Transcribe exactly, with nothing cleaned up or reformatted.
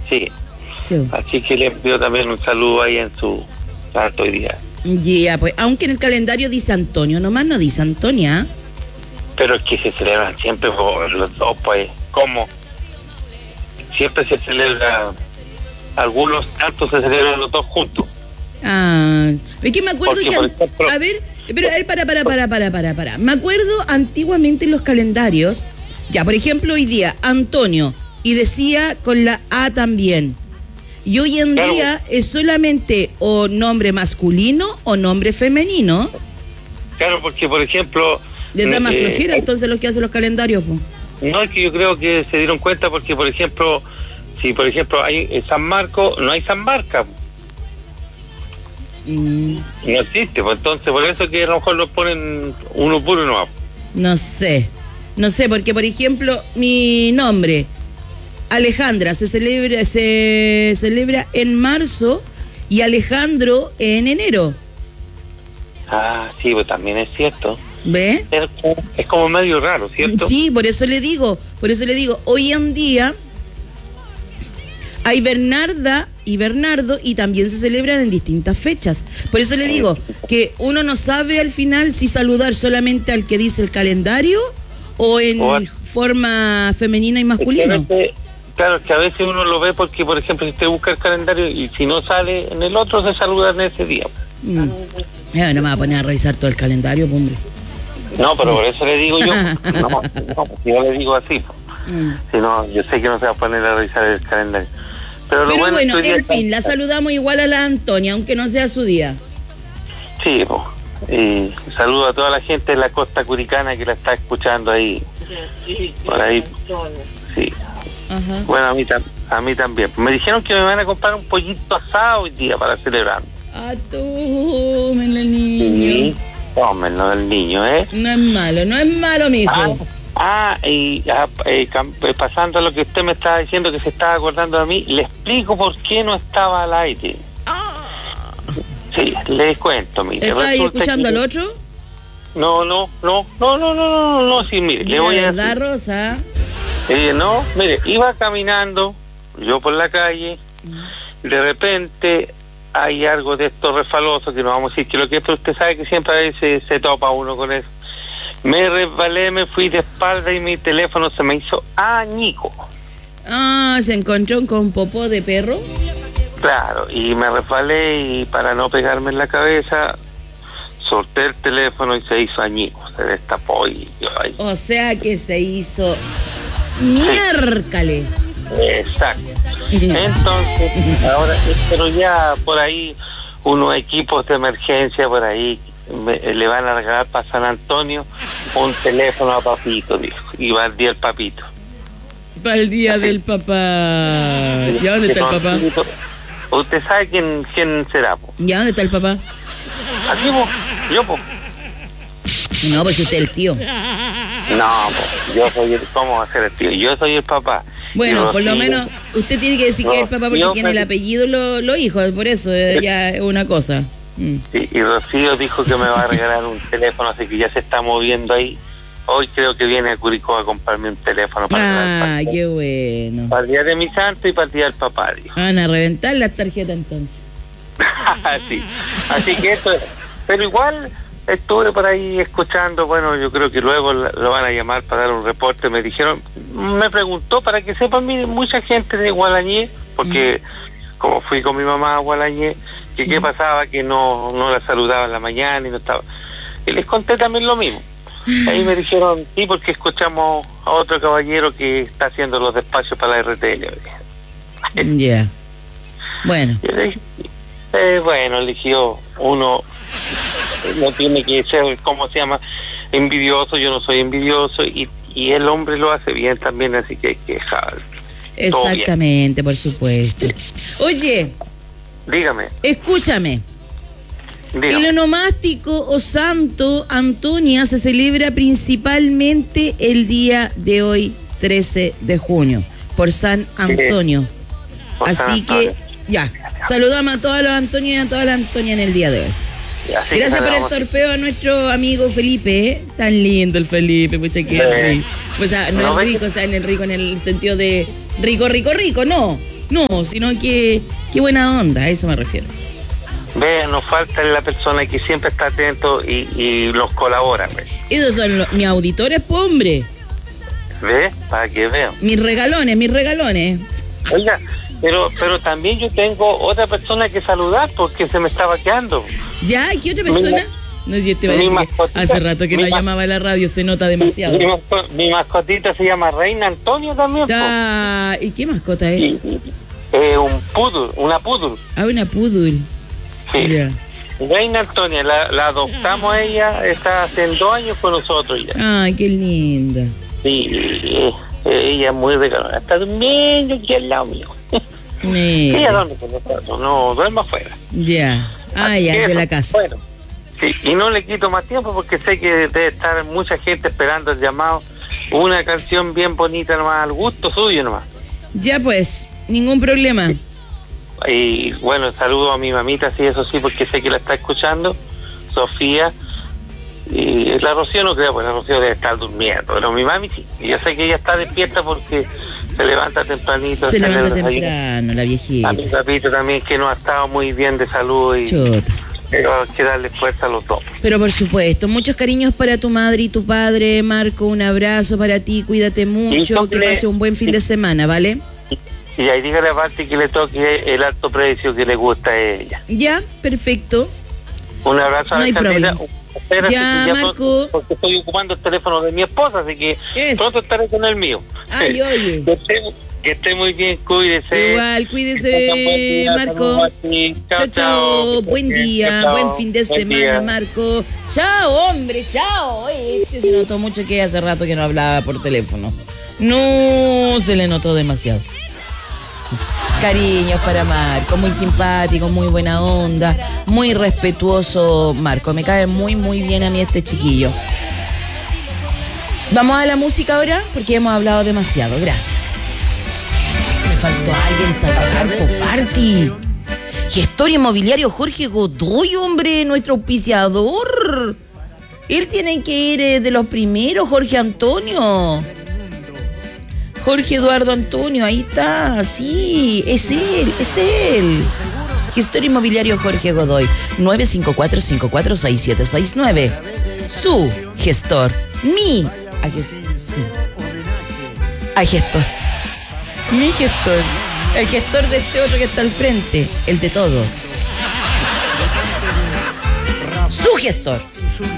Sí. Sí. Así que le envío también un saludo ahí en su santo hoy día. Ya, yeah, pues, aunque en el calendario dice Antonio, nomás no dice Antonia. Pero es que se celebran siempre por los dos, pues, ¿cómo? Siempre se celebra, algunos tantos se celebran los dos juntos. Ah, es que me acuerdo Porque, que, por ejemplo, a ver, pero a ver, para, para, para, para, para, para. Me acuerdo antiguamente en los calendarios, ya, por ejemplo, hoy día, Antonio, y decía con la A también. Y hoy en claro, día es solamente o nombre masculino o nombre femenino. Claro, porque, por ejemplo... Les da más eh, flojera entonces los que hacen los calendarios, pues. No, es que yo creo que se dieron cuenta porque, por ejemplo, si por ejemplo hay San Marco, no hay San Marca. Mm. No existe, pues entonces por eso que a lo mejor lo ponen uno puro y no. No sé, no sé, porque por ejemplo mi nombre, Alejandra, se celebra, se celebra en marzo y Alejandro en enero. Ah, sí, pues también es cierto. ¿Ve? Es, es como medio raro, ¿cierto? Sí, por eso le digo, por eso le digo, hoy en día hay Bernarda y Bernardo y también se celebran en distintas fechas. Por eso le digo que uno no sabe al final si saludar solamente al que dice el calendario o en o a... forma femenina y masculina. Es que a veces, claro, es que a veces uno lo ve porque, por ejemplo, si usted busca el calendario y si no sale en el otro, se saluda en ese día. Mm. Ya, no me va a poner a revisar todo el calendario, hombre. No, pero por eso le digo yo. No, no, yo le digo así. Mm. Si no, yo sé que no se va a poner a revisar el calendario. Pero, lo pero bueno, bueno, en está... fin, la saludamos igual a la Antonia, aunque no sea su día. Sí, pues. Y saludo a toda la gente de la costa curicana que la está escuchando ahí. Sí, por ahí. Sí. Ajá. Bueno, a mí, a mí también. Me dijeron que me van a comprar un pollito asado hoy día para celebrar. Ah, tómenlo el niño. Sí, tómenlo el niño, ¿eh? No es malo, no es malo, mijo. Ah, ah y ah, eh, pasando a lo que usted me estaba diciendo, que se estaba acordando de mí, le explico por qué no estaba al aire. Ah. Sí, les cuento, mire. ¿Estás ahí escuchando que... al otro? No, no, no, no, no, no, no, no, sí, mire, mira, le voy a verdad, Rosa. Eh, no, mire, iba caminando yo por la calle, y de repente hay algo de esto refaloso, que no vamos a decir que lo que es, pero usted sabe que siempre a veces se topa uno con eso. Me resbalé, me fui de espalda y mi teléfono se me hizo añico. Ah, ¿se encontró con popó de perro? Claro, y me resbalé y para no pegarme en la cabeza, solté el teléfono y se hizo añico, se destapó y yo ahí. O sea que se hizo miércale. Exacto. Entonces, ahora, pero ya por ahí, unos equipos de emergencia por ahí me, le van a regalar para San Antonio un teléfono a Papito, dijo, y va el día del Papito. Para el día del papá. ¿Y a dónde está el papá? ¿Usted sabe quién, quién será, po? ¿Y a dónde está el papá? Aquí, po, yo, po. No, pues usted es el tío. No, po, yo soy el, ¿cómo va a ser el tío? Yo soy el papá. Bueno, yo, por lo sí, menos usted tiene que decir no, que es el papá porque yo, tiene el apellido los lo hijos, por eso eh, ya es una cosa. Mm. Sí, y Rocío dijo que me va a regalar un teléfono, así que ya se está moviendo ahí. Hoy creo que viene a Curicó a comprarme un teléfono para ah, el qué bueno. Para el día de mi santo y para el día del papá, dijo. Van a reventar las tarjetas entonces. Sí, así que esto es. Pero igual estuve por ahí escuchando, bueno, yo creo que luego lo van a llamar para dar un reporte. Me dijeron, me preguntó, para que sepan, mire, mucha gente de Gualañé, porque mm. como fui con mi mamá a Gualañé, que sí. qué pasaba, que no, no la saludaba en la mañana y no estaba. Y les conté también lo mismo. Ahí me dijeron, sí, porque escuchamos a otro caballero que está haciendo los despachos para la R T L. Ya. Yeah. Bueno. Yo le dije, eh, bueno, eligió uno, no tiene que ser, ¿cómo se llama? Envidioso, yo no soy envidioso, y, y el hombre lo hace bien también, así que hay que dejar. Exactamente, por supuesto. Oye. Dígame. Escúchame. Dígame. El onomástico o santo Antonia se celebra principalmente el día de hoy, trece de junio, por San Antonio. Sí, por Así San Antonio. que, ya, saludamos a todos los Antonios y a todas las Antonias en el día de hoy. Así Gracias por el torpeo a nuestro amigo Felipe, ¿eh? Tan lindo el Felipe, mucha que sí. Pues, o sea, no, no es rico, o sea, en el rico en el sentido de rico, rico, rico, no. No, sino que qué buena onda, a eso me refiero. Ve, nos falta la persona que siempre está atento y, y nos colabora, ¿ves? Esos son los, mis auditores, pues, hombre. ¿Ves? Para que vean. Mis regalones, mis regalones. Oiga, pero pero también yo tengo otra persona que saludar porque se me estaba quedando. ¿Ya? ¿Qué otra persona? Mi, no sé si te parece que hace rato que no ma- llamaba a la radio, se nota demasiado. Mi, mi, mi mascotita se llama Reina Antonio también. Ah, ¿y qué mascota es? Y, eh, un poodle, una poodle. Ah, una poodle. Sí. Yeah. Reina Antonia, la, la adoptamos a ella, está hace dos años con nosotros ya. Ay, qué linda. Sí, eh, ella es muy regalada. Está durmiendo aquí al lado mío. Nee. Ella duerme con nosotros, no duerme afuera. Ya. Ah, Así ya, que de eso, la casa. Bueno, sí, y no le quito más tiempo porque sé que debe estar mucha gente esperando el llamado. Una canción bien bonita nomás, al gusto suyo nomás. Ya pues, ningún problema. Y bueno, saludo a mi mamita, sí, eso sí, porque sé que la está escuchando, Sofía. Y la Rocío no creo, pues la Rocío debe estar durmiendo, pero mi mami sí. Y yo sé que ella está despierta porque se levanta tempranito. Se levanta temprano, la viejita. A mi papito también, que no ha estado muy bien de salud. Y Chota. pero hay que darle fuerza a los dos. Pero por supuesto, muchos cariños para tu madre y tu padre, Marco, un abrazo para ti, cuídate mucho, que pase un buen fin de semana, ¿vale? Y ahí dígale a Barty que le toque el alto precio que le gusta a ella. Ya, perfecto. Un abrazo a No hay Alejandrina. problemas. Espérate, Ya, que Marco. pronto, porque estoy ocupando el teléfono de mi esposa, así que Eso. pronto estaré con el mío. Ay, oye. Que esté, que esté muy bien, cuídese. Igual, Que cuídese, tengan buen día, Marco. saludos a ti. Chao, Chao, chao. Que Buen estés bien. día, Chao, buen fin de buen semana, día. Marco. Chao, hombre, chao. Oye, este se notó mucho que hace rato que no hablaba por teléfono. No, se le notó demasiado. Cariños para Marco, muy simpático, muy buena onda, muy respetuoso Marco. Me cae muy, muy bien a mí este chiquillo. Vamos a la música ahora porque hemos hablado demasiado. Gracias. Me faltó alguien saludar por party. Gestor inmobiliario Jorge Godoy, hombre, nuestro auspiciador. Él tiene que ir eh, de los primeros, Jorge Antonio. Jorge Eduardo Antonio, ahí está, sí, es él, es él. Gestor inmobiliario Jorge Godoy, nueve cinco cuatro, cinco cuatro seis siete seis nueve. Su gestor, mi a gestor. A gestor. Mi gestor. El gestor de este otro que está al frente, el de todos. Su gestor.